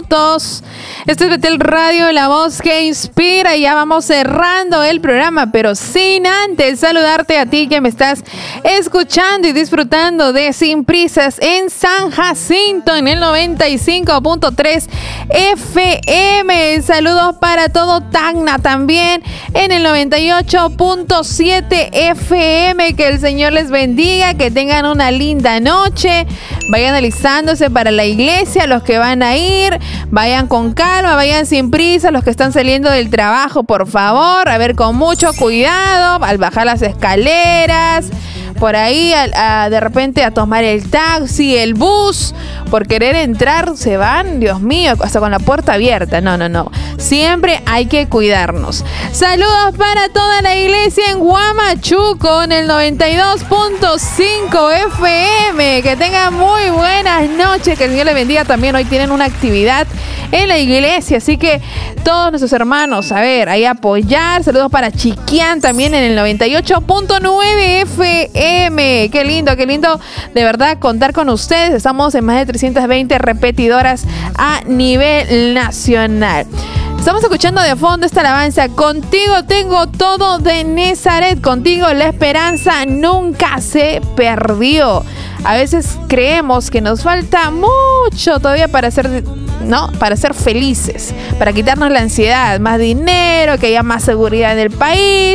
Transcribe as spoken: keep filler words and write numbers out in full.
minutos. Este es Betel Radio, la voz que inspira. Y ya vamos cerrando el programa, pero sin antes saludarte a ti que me estás escuchando y disfrutando de Sin Prisas en San Jacinto en el noventa y cinco punto tres F M. Saludos para todo Tacna también en el noventa y ocho punto siete F M. Que el Señor les bendiga, que tengan una linda noche. Vayan alistándose para la iglesia, los que van a ir, vayan con calma, vayan sin prisa, los que están saliendo del trabajo, por favor, a ver, con mucho cuidado, al bajar las escaleras, por ahí, a, a, de repente a tomar el taxi, el bus, por querer entrar, se van, Dios mío, hasta con la puerta abierta. No, no, no. Siempre hay que cuidarnos. Saludos para toda la iglesia en Huamachuco, en el noventa y dos punto cinco F M. Que tengan muy buenas noches, que el Señor les bendiga. También hoy tienen una actividad en la iglesia, así que todos nuestros hermanos, a ver, ahí apoyar. Saludos para Chiquián también en el noventa y ocho punto nueve F M. Qué lindo, qué lindo de verdad contar con ustedes. Estamos en más de trescientas veinte repetidoras a nivel nacional. Estamos escuchando de fondo esta alabanza: Contigo tengo todo, de Nazaret. Contigo la esperanza nunca se perdió. A veces creemos que nos falta mucho todavía para ser, ¿no? Para ser felices, para quitarnos la ansiedad, más dinero, que haya más seguridad en el país,